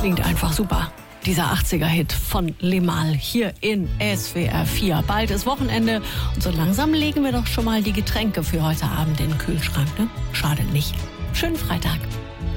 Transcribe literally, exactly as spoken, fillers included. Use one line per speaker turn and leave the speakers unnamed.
klingt einfach super. Dieser achtziger-Hit von Limahl hier in S W R vier. Bald ist Wochenende und so langsam legen wir doch schon mal die Getränke für heute Abend in den Kühlschrank. Ne? Schadet nicht. Schönen Freitag.